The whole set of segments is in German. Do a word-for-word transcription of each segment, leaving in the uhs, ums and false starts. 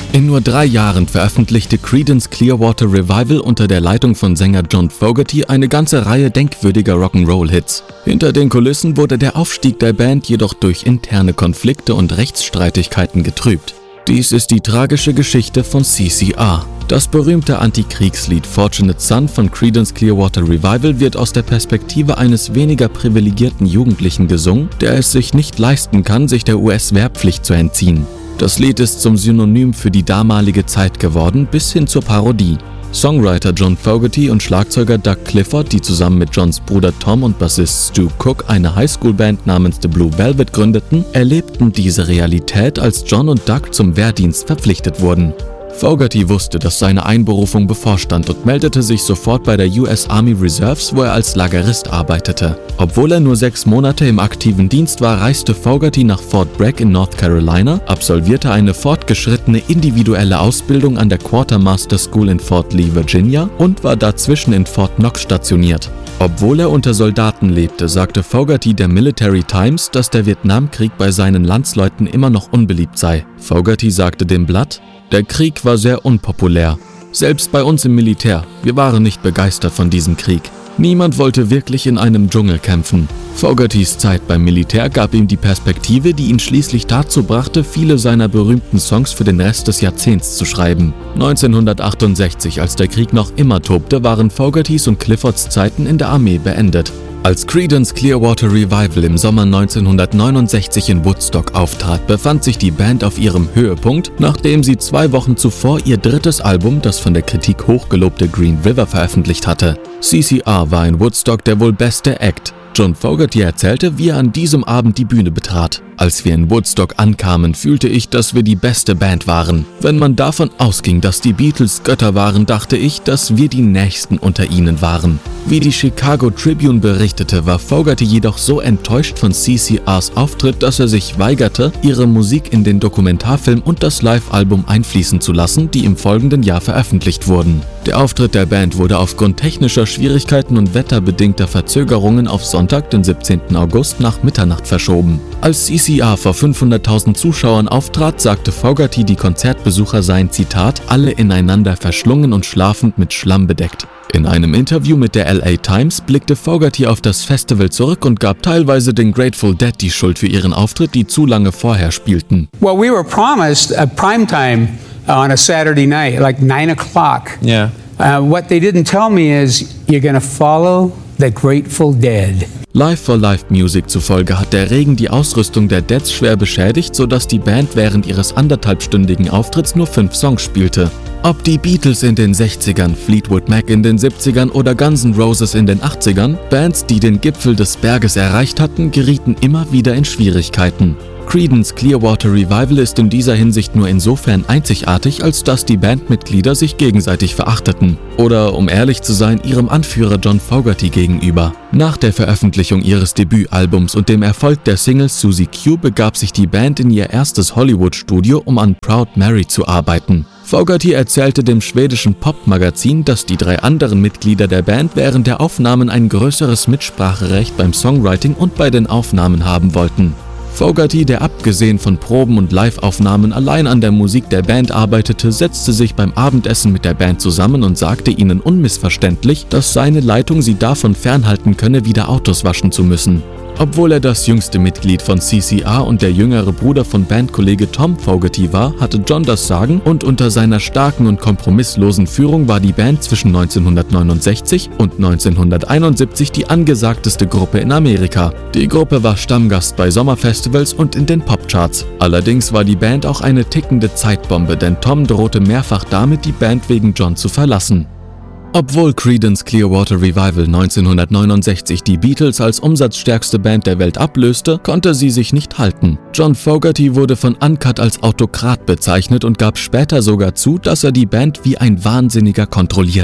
In nur drei Jahren veröffentlichte Creedence Clearwater Revival unter der Leitung von Sänger John Fogerty eine ganze Reihe denkwürdiger Rock'n'Roll-Hits. Hinter den Kulissen wurde der Aufstieg der Band jedoch durch interne Konflikte und Rechtsstreitigkeiten getrübt. Dies ist die tragische Geschichte von C C R. Das berühmte Antikriegslied Fortunate Son von Creedence Clearwater Revival wird aus der Perspektive eines weniger privilegierten Jugendlichen gesungen, der es sich nicht leisten kann, sich der U S-Wehrpflicht zu entziehen. Das Lied ist zum Synonym für die damalige Zeit geworden, bis hin zur Parodie. Songwriter John Fogerty und Schlagzeuger Doug Clifford, die zusammen mit Johns Bruder Tom und Bassist Stu Cook eine Highschool-Band namens The Blue Velvet gründeten, erlebten diese Realität, als John und Doug zum Wehrdienst verpflichtet wurden. Fogerty wusste, dass seine Einberufung bevorstand und meldete sich sofort bei der U S Army Reserves, wo er als Lagerist arbeitete. Obwohl er nur sechs Monate im aktiven Dienst war, reiste Fogerty nach Fort Bragg in North Carolina, absolvierte eine fortgeschrittene individuelle Ausbildung an der Quartermaster School in Fort Lee, Virginia und war dazwischen in Fort Knox stationiert. Obwohl er unter Soldaten lebte, sagte Fogerty der Military Times, dass der Vietnamkrieg bei seinen Landsleuten immer noch unbeliebt sei. Fogerty sagte dem Blatt: Der Krieg war sehr unpopulär. Selbst bei uns im Militär. Wir waren nicht begeistert von diesem Krieg. Niemand wollte wirklich in einem Dschungel kämpfen. Fogertys Zeit beim Militär gab ihm die Perspektive, die ihn schließlich dazu brachte, viele seiner berühmten Songs für den Rest des Jahrzehnts zu schreiben. neunzehnhundertachtundsechzig, als der Krieg noch immer tobte, waren Fogertys und Cliffords Zeiten in der Armee beendet. Als Creedence Clearwater Revival im Sommer neunzehnhundertneunundsechzig in Woodstock auftrat, befand sich die Band auf ihrem Höhepunkt, nachdem sie zwei Wochen zuvor ihr drittes Album, das von der Kritik hochgelobte Green River, veröffentlicht hatte. C C R war in Woodstock der wohl beste Act. John Fogerty erzählte, wie er an diesem Abend die Bühne betrat. Als wir in Woodstock ankamen, fühlte ich, dass wir die beste Band waren. Wenn man davon ausging, dass die Beatles Götter waren, dachte ich, dass wir die Nächsten unter ihnen waren. Wie die Chicago Tribune berichtete, war Fogerty jedoch so enttäuscht von C C Rs Auftritt, dass er sich weigerte, ihre Musik in den Dokumentarfilm und das Live-Album einfließen zu lassen, die im folgenden Jahr veröffentlicht wurden. Der Auftritt der Band wurde aufgrund technischer Schwierigkeiten und wetterbedingter Verzögerungen auf Sonntag, den siebzehnten August nach Mitternacht verschoben. Als C C R vor fünfhunderttausend Zuschauern auftrat, sagte Fogerty, die Konzertbesucher seien, Zitat, alle ineinander verschlungen und schlafend mit Schlamm bedeckt. In einem Interview mit der L A Times blickte Fogerty auf das Festival zurück und gab teilweise den Grateful Dead die Schuld für ihren Auftritt, die zu lange vorher spielten. Well, we were promised a prime time on a Saturday night, like nine o'clock. Yeah. Uh, what they didn't tell me is you're gonna follow the Grateful Dead. Live for Live Music zufolge hat der Regen die Ausrüstung der Deads schwer beschädigt, sodass die Band während ihres anderthalbstündigen Auftritts nur fünf Songs spielte. Ob die Beatles in den sechzigern, Fleetwood Mac in den siebzigern oder Guns N' Roses in den achtzigern, Bands, die den Gipfel des Berges erreicht hatten, gerieten immer wieder in Schwierigkeiten. Creedence Clearwater Revival ist in dieser Hinsicht nur insofern einzigartig, als dass die Bandmitglieder sich gegenseitig verachteten. Oder, um ehrlich zu sein, ihrem Anführer John Fogerty gegenüber. Nach der Veröffentlichung ihres Debütalbums und dem Erfolg der Single Susie Q begab sich die Band in ihr erstes Hollywood-Studio, um an Proud Mary zu arbeiten. Fogerty erzählte dem schwedischen Pop-Magazin, dass die drei anderen Mitglieder der Band während der Aufnahmen ein größeres Mitspracherecht beim Songwriting und bei den Aufnahmen haben wollten. Fogerty, der abgesehen von Proben und Live-Aufnahmen allein an der Musik der Band arbeitete, setzte sich beim Abendessen mit der Band zusammen und sagte ihnen unmissverständlich, dass seine Leitung sie davon fernhalten könne, wieder Autos waschen zu müssen. Obwohl er das jüngste Mitglied von C C R und der jüngere Bruder von Bandkollege Tom Fogerty war, hatte John das Sagen und unter seiner starken und kompromisslosen Führung war die Band zwischen neunzehnhundertneunundsechzig und neunzehnhunderteinundsiebzig die angesagteste Gruppe in Amerika. Die Gruppe war Stammgast bei Sommerfestivals und in den Popcharts. Allerdings war die Band auch eine tickende Zeitbombe, denn Tom drohte mehrfach damit, die Band wegen John zu verlassen. Obwohl Creedence Clearwater Revival neunzehnhundertneunundsechzig die Beatles als umsatzstärkste Band der Welt ablöste, konnte sie sich nicht halten. John Fogerty wurde von Uncut als Autokrat bezeichnet und gab später sogar zu, dass er die Band wie ein Wahnsinniger kontrollierte.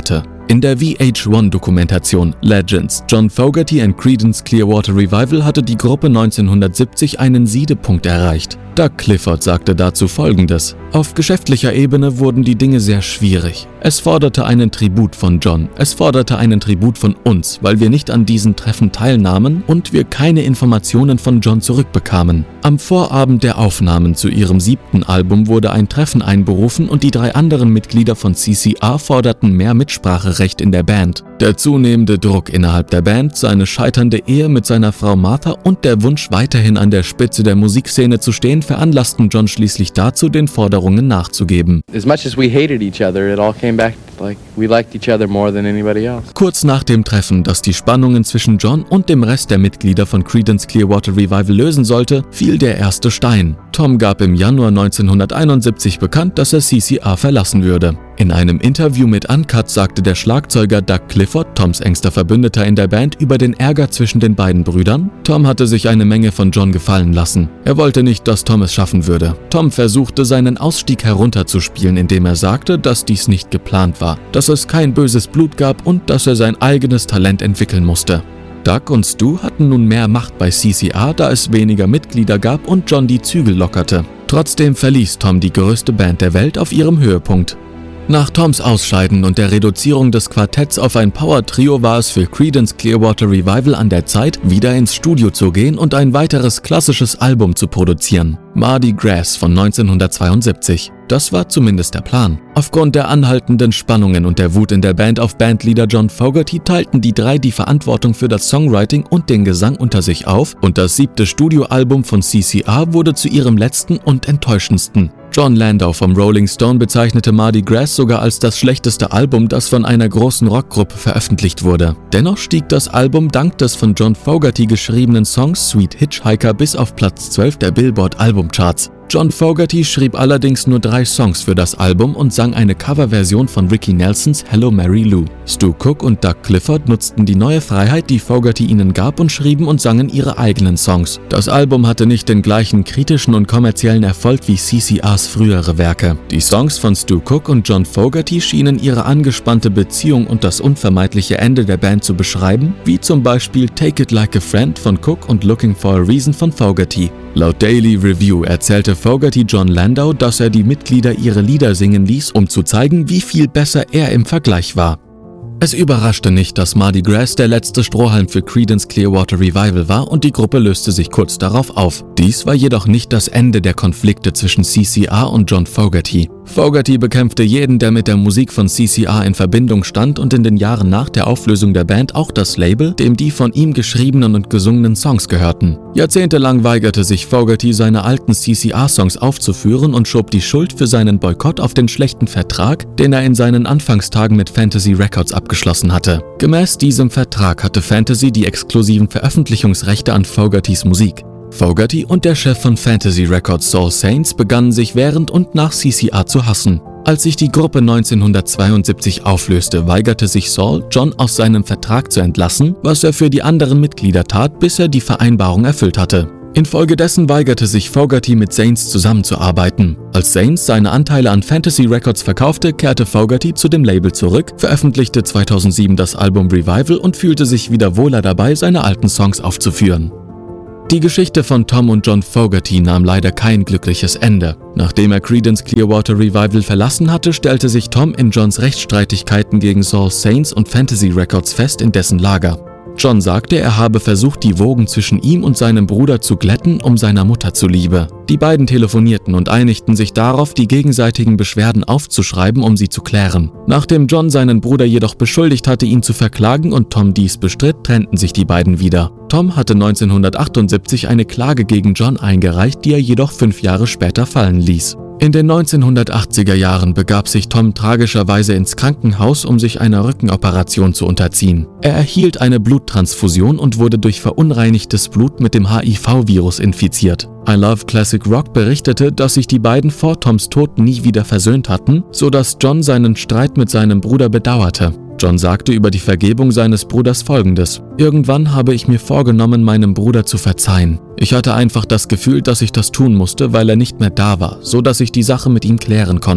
In der V H eins Dokumentation Legends, John Fogerty and Creedence Clearwater Revival hatte die Gruppe neunzehnhundertsiebzig einen Siedepunkt erreicht. Doug Clifford sagte dazu Folgendes: Auf geschäftlicher Ebene wurden die Dinge sehr schwierig. Es forderte einen Tribut von John, es forderte einen Tribut von uns, weil wir nicht an diesen Treffen teilnahmen und wir keine Informationen von John zurückbekamen. Am Vorabend der Aufnahmen zu ihrem siebten Album wurde ein Treffen einberufen und die drei anderen Mitglieder von C C R forderten mehr Mitspracherecht in der Band. Der zunehmende Druck innerhalb der Band, seine scheiternde Ehe mit seiner Frau Martha und der Wunsch, weiterhin an der Spitze der Musikszene zu stehen, veranlassten John schließlich dazu, den Forderungen nachzugeben. As much as we hated each other, it all came back like we liked each other more than anybody else. Kurz nach dem Treffen, das die Spannungen zwischen John und dem Rest der Mitglieder von Creedence Clearwater Revival lösen sollte, fiel der erste Stein. Tom gab im Januar neunzehnhunderteinundsiebzig bekannt, dass er C C R verlassen würde. In einem Interview mit Uncut sagte der Schlagzeuger Doug Clifford, Toms engster Verbündeter in der Band, über den Ärger zwischen den beiden Brüdern: Tom hatte sich eine Menge von John gefallen lassen. Er wollte nicht, dass Tom es schaffen würde. Tom versuchte, seinen Ausstieg herunterzuspielen, indem er sagte, dass dies nicht geplant war, dass es kein böses Blut gab und dass er sein eigenes Talent entwickeln musste. Doug und Stu hatten nun mehr Macht bei C C R, da es weniger Mitglieder gab und John die Zügel lockerte. Trotzdem verließ Tom die größte Band der Welt auf ihrem Höhepunkt. Nach Toms Ausscheiden und der Reduzierung des Quartetts auf ein Power-Trio war es für Creedence Clearwater Revival an der Zeit, wieder ins Studio zu gehen und ein weiteres klassisches Album zu produzieren: Mardi Gras von neunzehnhundertzweiundsiebzig. Das war zumindest der Plan. Aufgrund der anhaltenden Spannungen und der Wut in der Band auf Bandleader John Fogerty teilten die drei die Verantwortung für das Songwriting und den Gesang unter sich auf und das siebte Studioalbum von C C R wurde zu ihrem letzten und enttäuschendsten. John Landau vom Rolling Stone bezeichnete Mardi Gras sogar als das schlechteste Album, das von einer großen Rockgruppe veröffentlicht wurde. Dennoch stieg das Album dank des von John Fogerty geschriebenen Songs Sweet Hitchhiker bis auf Platz zwölf der Billboard Albumcharts. John Fogerty schrieb allerdings nur drei Songs für das Album und sang eine Coverversion von Ricky Nelsons Hello Mary Lou. Stu Cook und Doug Clifford nutzten die neue Freiheit, die Fogerty ihnen gab, und schrieben und sangen ihre eigenen Songs. Das Album hatte nicht den gleichen kritischen und kommerziellen Erfolg wie C C Rs frühere Werke. Die Songs von Stu Cook und John Fogerty schienen ihre angespannte Beziehung und das unvermeidliche Ende der Band zu beschreiben, wie zum Beispiel Take It Like a Friend von Cook und Looking for a Reason von Fogerty. Laut Daily Review erzählte Fogerty John Landau, dass er die Mitglieder ihre Lieder singen ließ, um zu zeigen, wie viel besser er im Vergleich war. Es überraschte nicht, dass Mardi Gras der letzte Strohhalm für Creedence Clearwater Revival war und die Gruppe löste sich kurz darauf auf. Dies war jedoch nicht das Ende der Konflikte zwischen C C R und John Fogerty. Fogerty bekämpfte jeden, der mit der Musik von C C R in Verbindung stand, und in den Jahren nach der Auflösung der Band auch das Label, dem die von ihm geschriebenen und gesungenen Songs gehörten. Jahrzehntelang weigerte sich Fogerty, seine alten C C R-Songs aufzuführen und schob die Schuld für seinen Boykott auf den schlechten Vertrag, den er in seinen Anfangstagen mit Fantasy Records abgeschlossen hatte. Gemäß diesem Vertrag hatte Fantasy die exklusiven Veröffentlichungsrechte an Fogertys Musik. Fogerty und der Chef von Fantasy Records, Saul Saints, begannen sich während und nach C C R zu hassen. Als sich die Gruppe neunzehnhundertzweiundsiebzig auflöste, weigerte sich Saul, John aus seinem Vertrag zu entlassen, was er für die anderen Mitglieder tat, bis er die Vereinbarung erfüllt hatte. Infolgedessen weigerte sich Fogerty, mit Saints zusammenzuarbeiten. Als Saints seine Anteile an Fantasy Records verkaufte, kehrte Fogerty zu dem Label zurück, veröffentlichte zweitausendsieben das Album Revival und fühlte sich wieder wohler dabei, seine alten Songs aufzuführen. Die Geschichte von Tom und John Fogerty nahm leider kein glückliches Ende. Nachdem er Creedence Clearwater Revival verlassen hatte, stellte sich Tom in Johns Rechtsstreitigkeiten gegen Saul Saints und Fantasy Records fest in dessen Lager. John sagte, er habe versucht, die Wogen zwischen ihm und seinem Bruder zu glätten, um seiner Mutter zuliebe. Die beiden telefonierten und einigten sich darauf, die gegenseitigen Beschwerden aufzuschreiben, um sie zu klären. Nachdem John seinen Bruder jedoch beschuldigt hatte, ihn zu verklagen, und Tom dies bestritt, trennten sich die beiden wieder. Tom hatte neunzehnhundertachtundsiebzig eine Klage gegen John eingereicht, die er jedoch fünf Jahre später fallen ließ. In den neunzehnhundertachtziger Jahren begab sich Tom tragischerweise ins Krankenhaus, um sich einer Rückenoperation zu unterziehen. Er erhielt eine Bluttransfusion und wurde durch verunreinigtes Blut mit dem H I V-Virus infiziert. I Love Classic Rock berichtete, dass sich die beiden vor Toms Tod nie wieder versöhnt hatten, sodass John seinen Streit mit seinem Bruder bedauerte. John sagte über die Vergebung seines Bruders Folgendes: Irgendwann habe ich mir vorgenommen, meinem Bruder zu verzeihen. Ich hatte einfach das Gefühl, dass ich das tun musste, weil er nicht mehr da war, so dass ich die Sache mit ihm klären konnte.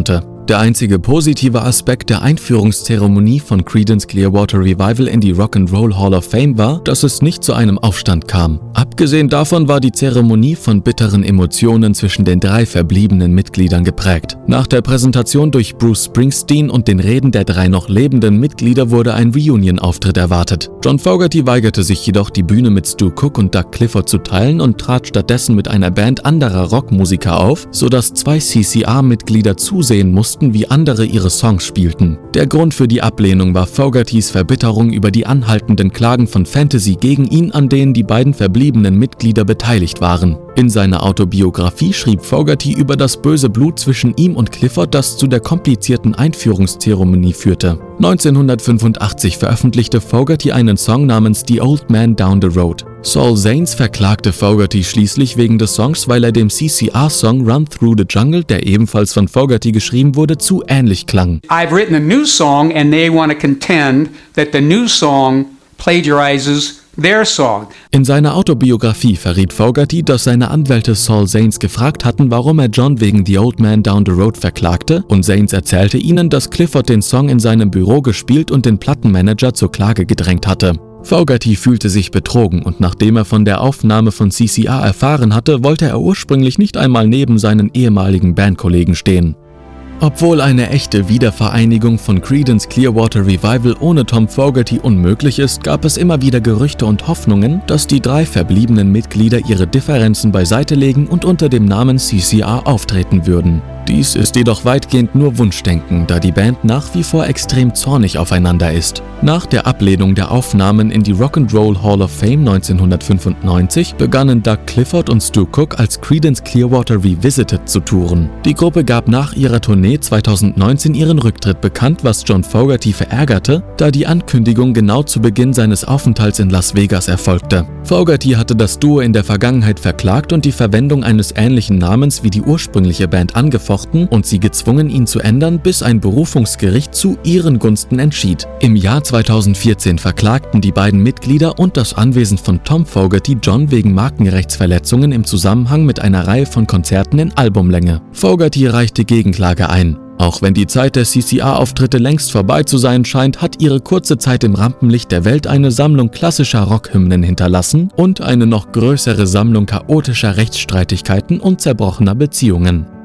Der einzige positive Aspekt der Einführungszeremonie von Creedence Clearwater Revival in die Rock'n'Roll Hall of Fame war, dass es nicht zu einem Aufstand kam. Abgesehen davon war die Zeremonie von bitteren Emotionen zwischen den drei verbliebenen Mitgliedern geprägt. Nach der Präsentation durch Bruce Springsteen und den Reden der drei noch lebenden Mitglieder wurde ein Reunion-Auftritt erwartet. John Fogerty weigerte sich jedoch, die Bühne mit Stu Cook und Doug Clifford zu teilen und trat stattdessen mit einer Band anderer Rockmusiker auf, sodass zwei C C R-Mitglieder zusehen mussten, wie andere ihre Songs spielten. Der Grund für die Ablehnung war Fogertys Verbitterung über die anhaltenden Klagen von Fantasy gegen ihn, an denen die beiden verbliebenen Mitglieder beteiligt waren. In seiner Autobiografie schrieb Fogerty über das böse Blut zwischen ihm und Clifford, das zu der komplizierten Einführungszeremonie führte. neunzehnhundertfünfundachtzig veröffentlichte Fogerty einen Song namens The Old Man Down the Road. Saul Zaentz verklagte Fogerty schließlich wegen des Songs, weil er dem C C R-Song Run Through the Jungle, der ebenfalls von Fogerty geschrieben wurde, zu ähnlich klang. I've written a new song and they want to contend that the new song plagiarizes their song. In seiner Autobiografie verriet Fogerty, dass seine Anwälte Saul Zaentz gefragt hatten, warum er John wegen The Old Man Down the Road verklagte, und Zaentz erzählte ihnen, dass Clifford den Song in seinem Büro gespielt und den Plattenmanager zur Klage gedrängt hatte. Fogerty fühlte sich betrogen und nachdem er von der Aufnahme von C C R erfahren hatte, wollte er ursprünglich nicht einmal neben seinen ehemaligen Bandkollegen stehen. Obwohl eine echte Wiedervereinigung von Creedence Clearwater Revival ohne Tom Fogerty unmöglich ist, gab es immer wieder Gerüchte und Hoffnungen, dass die drei verbliebenen Mitglieder ihre Differenzen beiseite legen und unter dem Namen C C R auftreten würden. Dies ist jedoch weitgehend nur Wunschdenken, da die Band nach wie vor extrem zornig aufeinander ist. Nach der Ablehnung der Aufnahmen in die Rock'n'Roll Hall of Fame neunzehnhundertfünfundneunzig begannen Doug Clifford und Stu Cook als Creedence Clearwater Revisited zu touren. Die Gruppe gab nach ihrer Tournee zweitausendneunzehn ihren Rücktritt bekannt, was John Fogerty verärgerte, da die Ankündigung genau zu Beginn seines Aufenthalts in Las Vegas erfolgte. Fogerty hatte das Duo in der Vergangenheit verklagt und die Verwendung eines ähnlichen Namens wie die ursprüngliche Band angefochten und sie gezwungen, ihn zu ändern, bis ein Berufungsgericht zu ihren Gunsten entschied. Im Jahr zweitausendvierzehn verklagten die beiden Mitglieder und das Anwesen von Tom Fogerty John wegen Markenrechtsverletzungen im Zusammenhang mit einer Reihe von Konzerten in Albumlänge. Fogerty reichte Gegenklage ein. Auch wenn die Zeit der C C R-Auftritte längst vorbei zu sein scheint, hat ihre kurze Zeit im Rampenlicht der Welt eine Sammlung klassischer Rockhymnen hinterlassen und eine noch größere Sammlung chaotischer Rechtsstreitigkeiten und zerbrochener Beziehungen.